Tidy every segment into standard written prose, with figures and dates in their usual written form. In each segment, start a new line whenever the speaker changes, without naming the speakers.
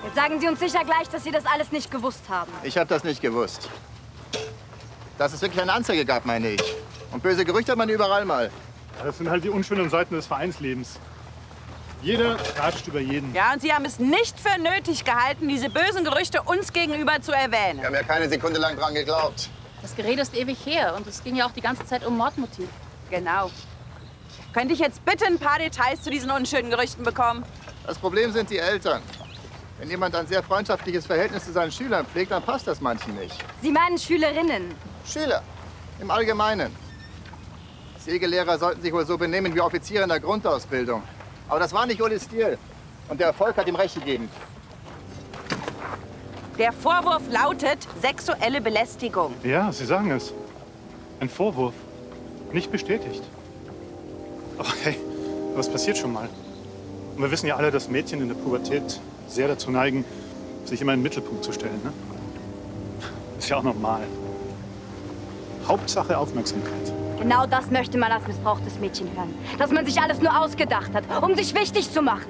Jetzt sagen Sie uns sicher gleich, dass Sie das alles nicht gewusst haben.
Ich habe das nicht gewusst. Dass es wirklich eine Anzeige gab, meine ich. Und böse Gerüchte hat man überall mal.
Ja, das sind halt die unschönen Seiten des Vereinslebens. Jeder ratscht über jeden.
Ja, und Sie haben es nicht für nötig gehalten, diese bösen Gerüchte uns gegenüber zu erwähnen.
Wir haben ja keine Sekunde lang dran geglaubt.
Das Gerede ist ewig her und es ging ja auch die ganze Zeit um Mordmotiv.
Genau. Könnte ich jetzt bitte ein paar Details zu diesen unschönen Gerüchten bekommen?
Das Problem sind die Eltern. Wenn jemand ein sehr freundschaftliches Verhältnis zu seinen Schülern pflegt, dann passt das manchen nicht.
Sie meinen Schülerinnen?
Schüler, im Allgemeinen. Segelehrer sollten sich wohl so benehmen wie Offiziere in der Grundausbildung. Aber das war nicht Ulis Stil. Und der Erfolg hat ihm recht gegeben.
Der Vorwurf lautet sexuelle Belästigung.
Ja, Sie sagen es. Ein Vorwurf. Nicht bestätigt. Aber hey, was passiert schon mal? Und wir wissen ja alle, dass Mädchen in der Pubertät sehr dazu neigen, sich immer in den Mittelpunkt zu stellen. Ne? Ist ja auch normal. Hauptsache Aufmerksamkeit.
Genau das möchte man als missbrauchtes Mädchen hören. Dass man sich alles nur ausgedacht hat, um sich wichtig zu machen.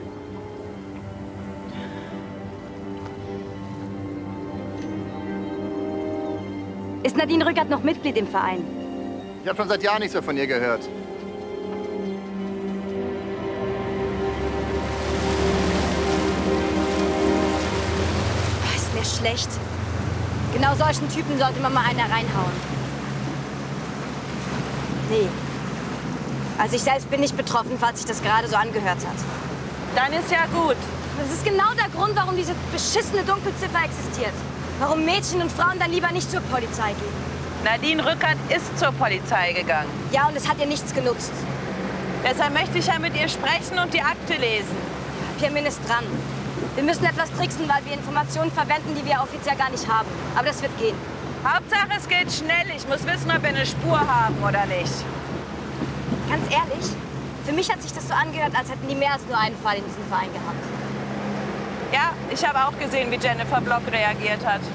Ist Nadine Rückert noch Mitglied im Verein?
Ich habe schon seit Jahren nichts mehr von ihr gehört.
Ist mir schlecht. Genau solchen Typen sollte man mal einer reinhauen. Nee. Also ich selbst bin nicht betroffen, falls sich das gerade so angehört hat.
Dann ist ja gut.
Das ist genau der Grund, warum diese beschissene Dunkelziffer existiert. Warum Mädchen und Frauen dann lieber nicht zur Polizei gehen.
Nadine Rückert ist zur Polizei gegangen.
Ja, und es hat ihr nichts genutzt.
Deshalb möchte ich ja mit ihr sprechen und die Akte lesen.
Pirmin ist dran. Wir müssen etwas tricksen, weil wir Informationen verwenden, die wir offiziell gar nicht haben. Aber das wird gehen.
Hauptsache, es geht schnell. Ich muss wissen, ob wir eine Spur haben oder nicht.
Ganz ehrlich, für mich hat sich das so angehört, als hätten die mehr als nur einen Fall in diesem Verein gehabt.
Ja, ich habe auch gesehen, wie Jennifer Block reagiert hat.